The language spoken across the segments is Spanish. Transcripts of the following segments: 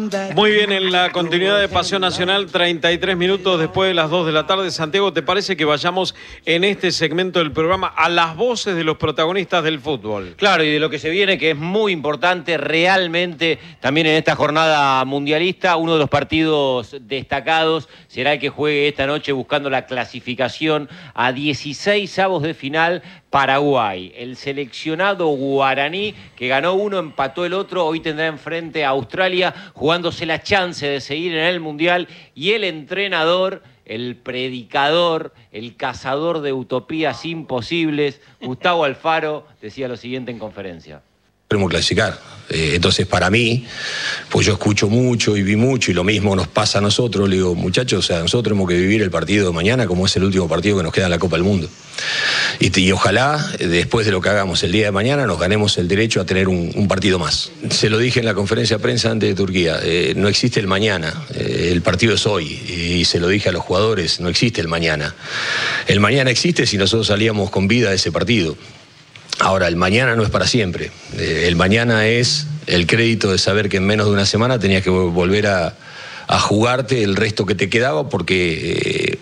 Muy bien, en la continuidad de Pasión Nacional, 33 minutos después de las 2 de la tarde. Santiago, ¿te parece que vayamos en este segmento del programa a las voces de los protagonistas del fútbol? Claro, y de lo que se viene, que es muy importante realmente también en esta jornada mundialista. Uno de los partidos destacados será el que juegue esta noche buscando la clasificación a 16avos de final. Paraguay, el seleccionado guaraní que ganó uno, empató el otro, hoy tendrá enfrente a Australia jugándose la chance de seguir en el Mundial, y el entrenador, el predicador, el cazador de utopías imposibles, Gustavo Alfaro, decía lo siguiente en conferencia. Queremos clasificar. Entonces, para mí, pues yo escucho mucho y vi mucho, y lo mismo nos pasa a nosotros. Le digo, muchachos, o sea, nosotros tenemos que vivir el partido de mañana como es el último partido que nos queda en la Copa del Mundo. Y ojalá, después de lo que hagamos el día de mañana, nos ganemos el derecho a tener un partido más. Se lo dije en la conferencia de prensa antes de Turquía, no existe el mañana, el partido es hoy. Y se lo dije a los jugadores, no existe el mañana. El mañana existe si nosotros salíamos con vida de ese partido. Ahora, el mañana no es para siempre. El mañana es el crédito de saber que en menos de una semana tenías que volver a jugarte el resto que te quedaba, porque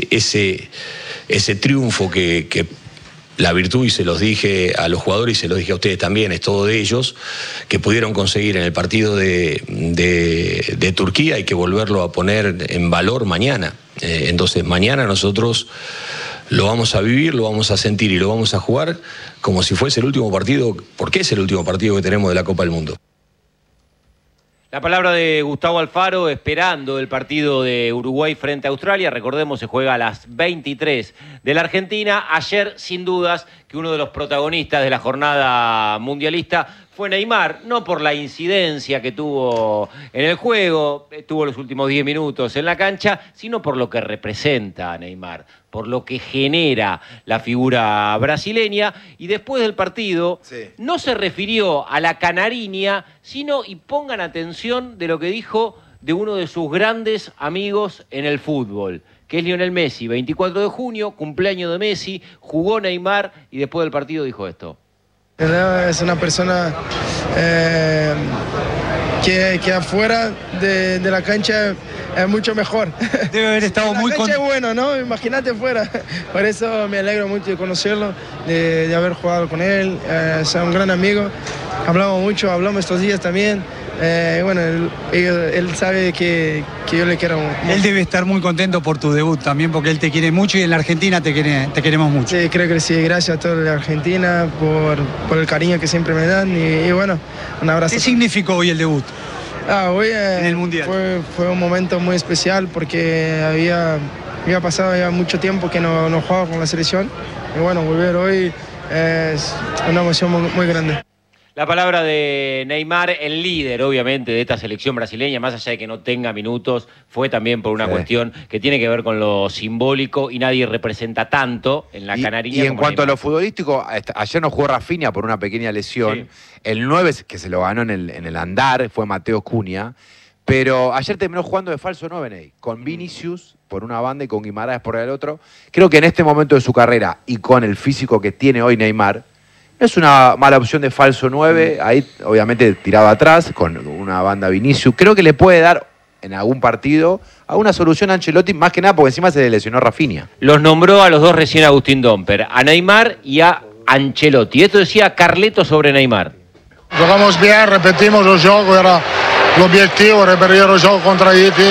ese triunfo que la virtud, y se los dije a los jugadores y se los dije a ustedes también, es todo de ellos, que pudieron conseguir en el partido de Turquía, hay que volverlo a poner en valor mañana. Entonces, mañana nosotros lo vamos a vivir, lo vamos a sentir y lo vamos a jugar como si fuese el último partido, porque es el último partido que tenemos de la Copa del Mundo. La palabra de Gustavo Alfaro esperando el partido de Uruguay frente a Australia. Recordemos, se juega a las 23 de la Argentina. Ayer, sin dudas, que uno de los protagonistas de la jornada mundialista fue Neymar, no por la incidencia que tuvo en el juego, tuvo los últimos 10 minutos en la cancha, sino por lo que representa Neymar, por lo que genera la figura brasileña. Y después del partido, no se refirió a la canariña, sino, y pongan atención de lo que dijo de uno de sus grandes amigos en el fútbol, que es Lionel Messi. 24 de junio, cumpleaños de Messi, jugó Neymar y después del partido dijo esto. Es una persona que afuera de la cancha es mucho mejor. Debe haber estado muy contento. La cancha es bueno, ¿no? Imagínate fuera. Por eso me alegro mucho de conocerlo, de haber jugado con él. Es un gran amigo. Hablamos mucho, hablamos estos días también. Bueno, él sabe que yo le quiero mucho. Él debe estar muy contento por tu debut también, porque él te quiere mucho y en la Argentina te queremos mucho. Sí, creo que sí. Gracias a toda la Argentina por el cariño que siempre me dan y bueno, un abrazo. ¿Qué significó hoy el debut? Hoy en el Mundial. Fue un momento muy especial porque había pasado ya mucho tiempo que no jugaba con la selección y bueno, volver hoy es una emoción muy grande. La palabra de Neymar, el líder obviamente de esta selección brasileña, más allá de que no tenga minutos, fue también por una cuestión que tiene que ver con lo simbólico, y nadie representa tanto en la canariña. Y en cuanto a lo futbolístico, ayer no jugó Rafinha por una pequeña lesión. Sí. El 9 que se lo ganó en el andar fue Mateo Cunha, pero ayer terminó jugando de falso 9, con Vinicius por una banda y con Guimaraes por el otro. Creo que en este momento de su carrera y con el físico que tiene hoy Neymar, es una mala opción de falso 9, ahí obviamente tirado atrás, con una banda Vinicius. Creo que le puede dar en algún partido alguna solución a Ancelotti, más que nada porque encima se le lesionó Rafinha. Los nombró a los dos recién Agustín Domper, a Neymar y a Ancelotti. Esto decía Carleto sobre Neymar. Jugamos bien, repetimos el juego, era el objetivo, repetir el juego contra Haití,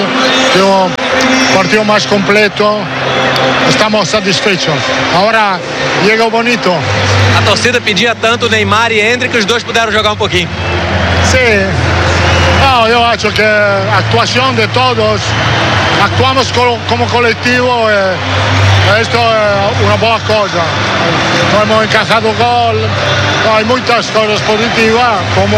un partido más completo, estamos satisfechos. Ahora llega bonito. A torcida pedia tanto Neymar e Endrick que os dois puderam jogar pouquinho. Sí, no, yo acho que actuación de todos, actuamos como colectivo, esto es una buena cosa. No hemos encajado gol, no, hay muchas cosas positivas como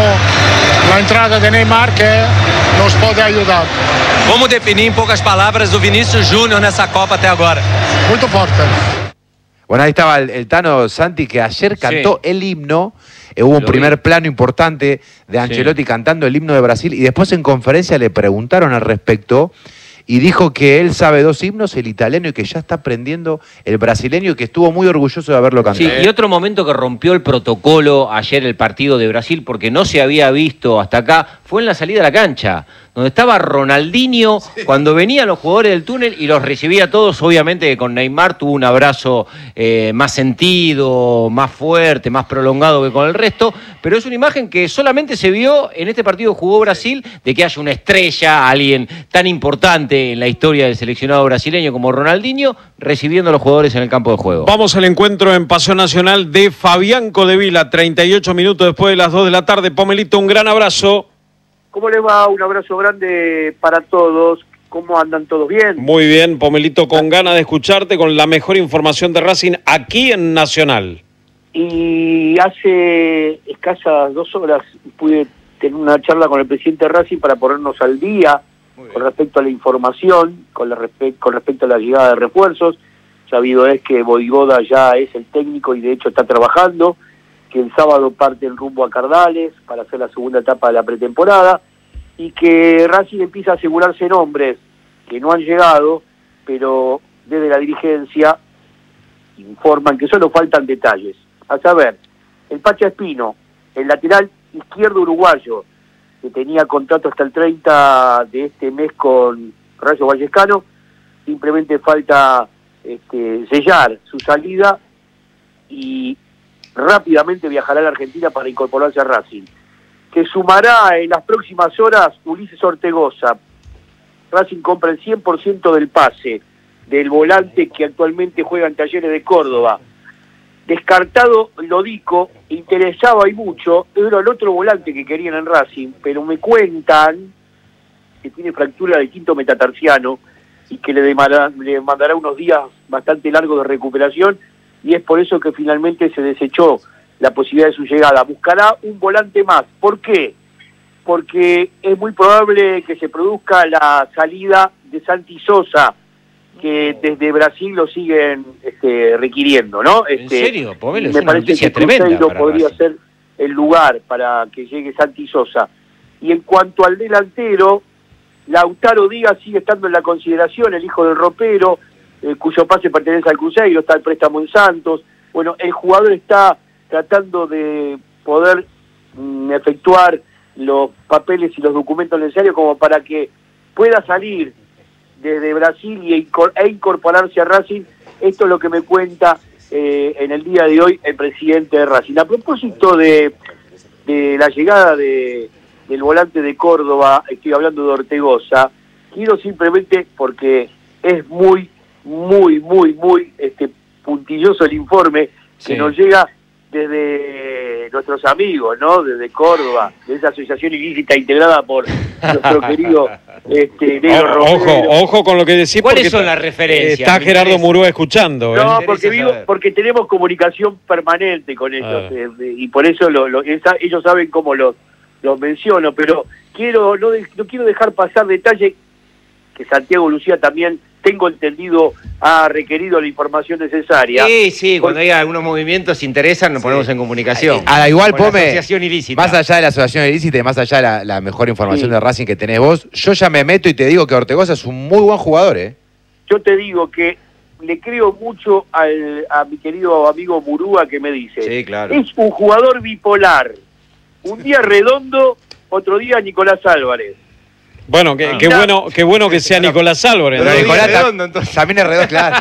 la entrada de Neymar que nos puede ayudar. Como definir en pocas palabras o Vinícius Júnior nessa Copa até agora? Muy fuerte. Bueno, ahí estaba el Tano Santi, que ayer cantó el himno. Hubo un primer plano importante de Ancelotti cantando el himno de Brasil, y después en conferencia le preguntaron al respecto y dijo que él sabe dos himnos, el italiano, y que ya está aprendiendo el brasileño, y que estuvo muy orgulloso de haberlo cantado. Sí, y otro momento que rompió el protocolo ayer el partido de Brasil, porque no se había visto hasta acá, fue en la salida a la cancha, donde estaba Ronaldinho cuando venían los jugadores del túnel y los recibía a todos. Obviamente que con Neymar tuvo un abrazo más sentido, más fuerte, más prolongado que con el resto, pero es una imagen que solamente se vio en este partido que jugó Brasil, de que haya una estrella, alguien tan importante en la historia del seleccionado brasileño como Ronaldinho, recibiendo a los jugadores en el campo de juego. Vamos al encuentro en Pasión Nacional de Fabián Codevila, 38 minutos después de las 2 de la tarde. Pomelito, un gran abrazo. ¿Cómo le va? Un abrazo grande para todos. ¿Cómo andan todos bien? Muy bien, Pomelito, con ganas de escucharte con la mejor información de Racing aquí en Nacional. Y hace escasas 2 horas pude tener una charla con el presidente de Racing para ponernos al día con respecto a la información, con respecto a la llegada de refuerzos. Sabido es que Voivoda ya es el técnico y de hecho está trabajando, que el sábado parte el rumbo a Cardales para hacer la segunda etapa de la pretemporada y que Racing empieza a asegurarse nombres que no han llegado, pero desde la dirigencia informan que solo faltan detalles. A saber, el Pacha Espino, el lateral izquierdo uruguayo, que tenía contrato hasta el 30 de este mes con Rayo Vallecano, simplemente falta sellar su salida y rápidamente viajará a la Argentina para incorporarse a Racing, que sumará en las próximas horas Ulises Ortegoza. Racing compra el 100% del pase del volante que actualmente juega en Talleres de Córdoba. Descartado Lodico, interesaba y mucho, era el otro volante que querían en Racing, pero me cuentan que tiene fractura del quinto metatarsiano y que le mandará unos días bastante largos de recuperación, y es por eso que finalmente se desechó la posibilidad de su llegada. Buscará un volante más. ¿Por qué? Porque es muy probable que se produzca la salida de Santi Sosa, que desde Brasil lo siguen requiriendo, ¿no? ¿En serio? Pomelo, me parece que Cruzeiro podría ser el lugar para que llegue Santi Sosa. Y en cuanto al delantero, Lautaro Díaz sigue estando en la consideración, el hijo del ropero, cuyo pase pertenece al Cruzeiro, está el préstamo en Santos. Bueno, el jugador está tratando de poder efectuar los papeles y los documentos necesarios como para que pueda salir desde Brasil e incorporarse a Racing. Esto es lo que me cuenta en el día de hoy el presidente de Racing. A propósito de la llegada del volante de Córdoba, estoy hablando de Ortegoza, quiero simplemente, porque es muy puntilloso el informe que nos llega desde nuestros amigos, ¿no? Desde Córdoba, de esa asociación ilícita integrada por nuestro querido Negro Romero. Ojo con lo que decís. ¿Cuáles son las referencias? Está Gerardo Murúa escuchando. No, porque tenemos comunicación permanente con ellos, y por eso ellos saben cómo los menciono, pero no quiero dejar pasar detalle que Santiago Lucía también, tengo entendido, ha requerido la información necesaria. Sí, cuando hay algunos movimientos interesan, nos ponemos en comunicación. Igual, Pome, asociación ilícita. Más allá de la asociación ilícita y más allá de la mejor información de Racing que tenés vos, yo ya me meto y te digo que Ortegoza es un muy buen jugador, ¿eh? Yo te digo que le creo mucho a mi querido amigo Murúa, que me dice, sí, claro, es un jugador bipolar. Un día Redondo, otro día Nicolás Álvarez. Bueno, qué bueno que sea Nicolás Álvarez. Pero Nicolás Redondo, entonces también es Redondo, claro.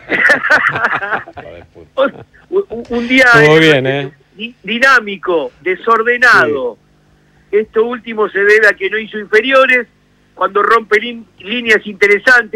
un día bien, dinámico, desordenado. Sí. Esto último se debe a que no hizo inferiores, cuando rompe líneas interesantes.